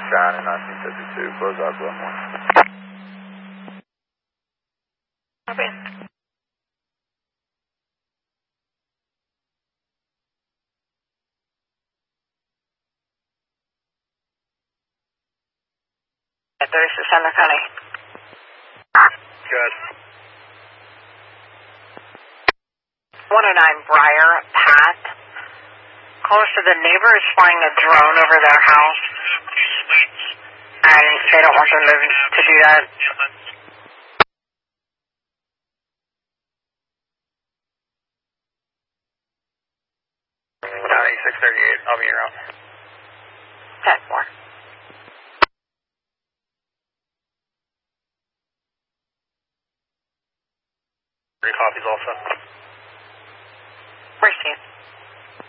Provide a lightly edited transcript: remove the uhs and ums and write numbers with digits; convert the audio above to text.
China 1952, close out Glenmore. Copy. At 36 Santa County. Good. 109 Briar Path. Close to the neighbor is flying a drone over their house, and they don't want them to do that. County 638, I'll be your out. 10-4. 3 copies also.